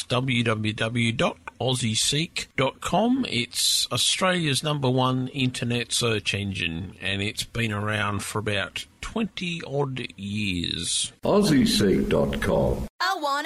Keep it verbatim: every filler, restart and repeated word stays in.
w w w dot aussie seek dot com. It's Australia's number one internet search engine, and it's been around for about twenty odd years. aussie seek dot com. I want